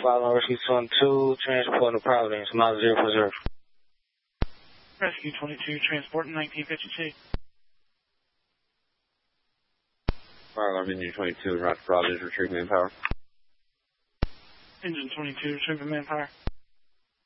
Following Rescue 22, transporting to Providence, miles 040. Rescue 22, transporting 1952. Fire alarm engine 22, route to Providence, retrieving manpower. Engine 22, retrieving manpower.